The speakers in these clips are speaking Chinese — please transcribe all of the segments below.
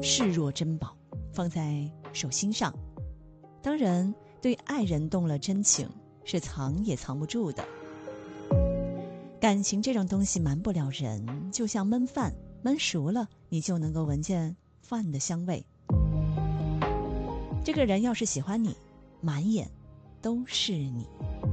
视若珍宝，放在手心上。当人对爱人动了真情，是藏也藏不住的。感情这种东西瞒不了人，就像焖饭，焖熟了你就能够闻见饭的香味。这个人要是喜欢你，满眼都是你。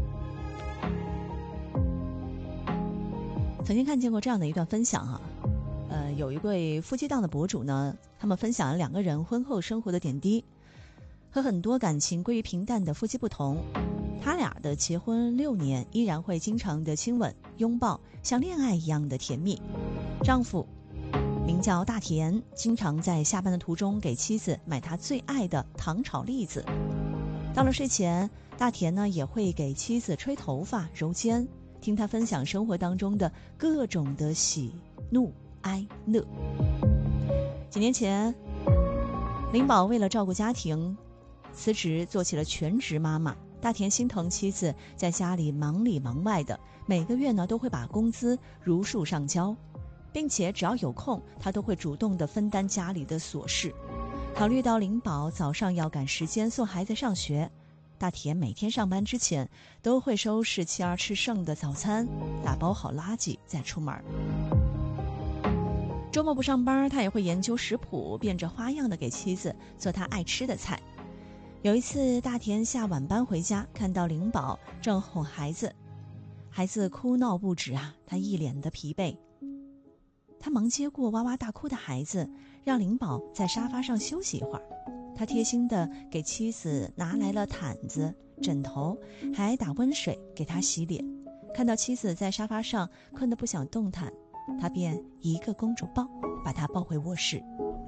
曾经看见过这样的一段分享啊，有一位夫妻档的博主呢，他们分享了2个人婚后生活的点滴。和很多感情归于平淡的夫妻不同，他俩的结婚6年依然会经常的亲吻拥抱，像恋爱一样的甜蜜。丈夫名叫大田，经常在下班的途中给妻子买他最爱的糖炒栗子。到了睡前，大田呢也会给妻子吹头发揉肩，听他分享生活当中的各种的喜怒哀乐。几年前，林宝为了照顾家庭辞职做起了全职妈妈。大田心疼妻子在家里忙里忙外的，每个月呢都会把工资如数上交，并且只要有空他都会主动的分担家里的琐事。考虑到林宝早上要赶时间送孩子上学，大田每天上班之前都会收拾妻儿吃剩的早餐，打包好垃圾再出门。周末不上班，他也会研究食谱，变着花样的给妻子做他爱吃的菜。有一次，大田下晚班回家，看到林宝正哄孩子，孩子哭闹不止啊，他一脸的疲惫。他忙接过哇哇大哭的孩子，让林宝在沙发上休息一会儿。他贴心地给妻子拿来了毯子、枕头，还打温水给他洗脸。看到妻子在沙发上困得不想动弹，他便一个公主抱，把她抱回卧室。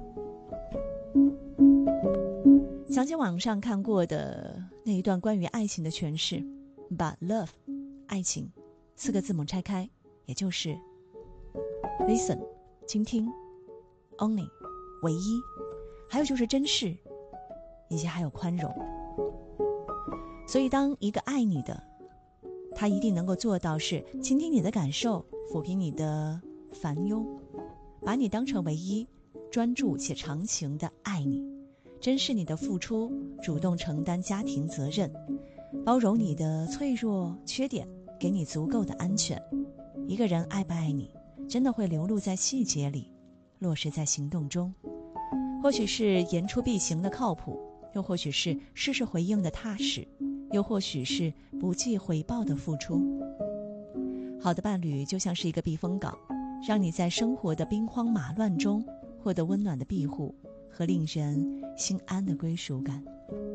想起网上看过的那一段关于爱情的诠释，把 love 爱情4个字母拆开，也就是 listen 倾听， only 唯一，还有就是珍视，以及还有宽容。所以当一个爱你的，他一定能够做到是倾听你的感受，抚平你的烦忧，把你当成唯一，专注且长情的爱你，珍视你的付出，主动承担家庭责任，包容你的脆弱缺点，给你足够的安全。一个人爱不爱你，真的会流露在细节里，落实在行动中。或许是言出必行的靠谱，又或许是事事回应的踏实，又或许是不计回报的付出。好的伴侣就像是一个避风港，让你在生活的兵荒马乱中获得温暖的庇护和令人心安的归属感。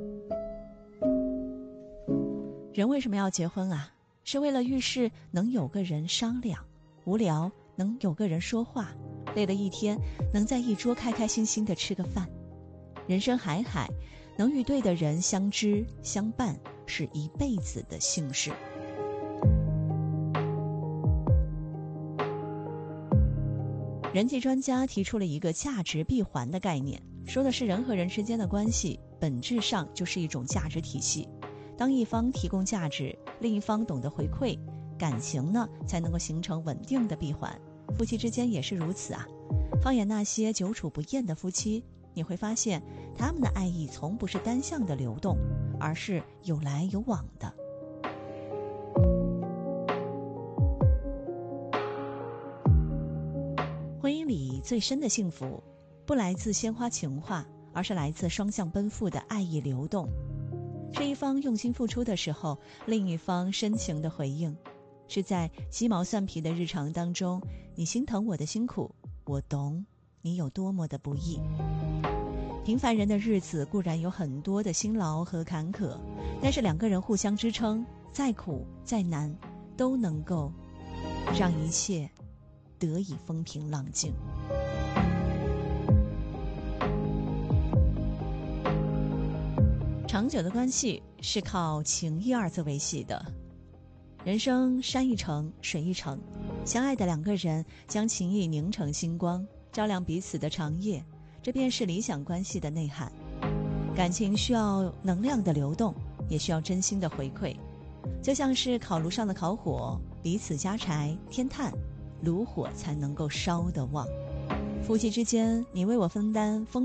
人为什么要结婚啊？是为了遇事能有个人商量，无聊能有个人说话，累了一天能在一桌开开心心的吃个饭。人生海海，能与对的人相知相伴，是一辈子的幸事。人际专家提出了一个价值闭环的概念，说的是人和人之间的关系本质上就是一种价值体系。当一方提供价值，另一方懂得回馈，感情呢才能够形成稳定的闭环。夫妻之间也是如此啊。放眼那些久处不厌的夫妻，你会发现他们的爱意从不是单向的流动，而是有来有往的。婚姻里最深的幸福，不来自鲜花情话，而是来自双向奔赴的爱意流动。是一方用心付出的时候，另一方深情的回应。是在鸡毛蒜皮的日常当中，你心疼我的辛苦，我懂你有多么的不易。平凡人的日子固然有很多的辛劳和坎坷，但是2个人互相支撑，再苦再难，都能够让一切得以风平浪静。长久的关系是靠情谊2字维系的。人生山一程，水一程，相爱的2个人将情谊凝成星光，照亮彼此的长夜，这便是理想关系的内涵。感情需要能量的流动，也需要真心的回馈。就像是烤炉上的烤火，彼此加柴添炭，炉火才能够烧得旺。夫妻之间，你为我分担风